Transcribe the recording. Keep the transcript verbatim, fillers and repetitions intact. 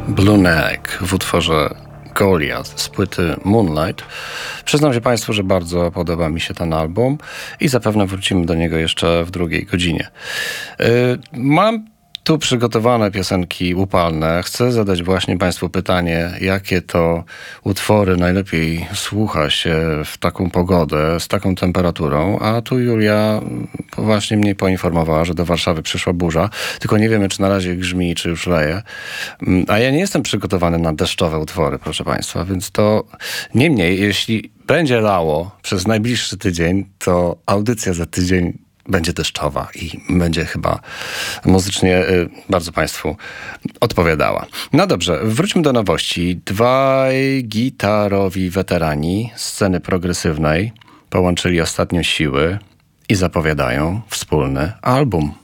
Blue Neck w utworze Goliath z płyty Moonlight. Przyznam się Państwu, że bardzo podoba mi się ten album i zapewne wrócimy do niego jeszcze w drugiej godzinie. Yy, mam tu przygotowane piosenki upalne. Chcę zadać właśnie Państwu pytanie, jakie to utwory najlepiej słucha się w taką pogodę, z taką temperaturą, a tu Julia właśnie mnie poinformowała, że do Warszawy przyszła burza, tylko nie wiemy, czy na razie grzmi, czy już leje. A ja nie jestem przygotowany na deszczowe utwory, proszę Państwa, więc to niemniej, jeśli będzie lało przez najbliższy tydzień, to audycja za tydzień będzie deszczowa i będzie chyba muzycznie y, bardzo Państwu odpowiadała. No dobrze, wróćmy do nowości. Dwaj gitarowi weterani sceny progresywnej połączyli ostatnio siły i zapowiadają wspólny album.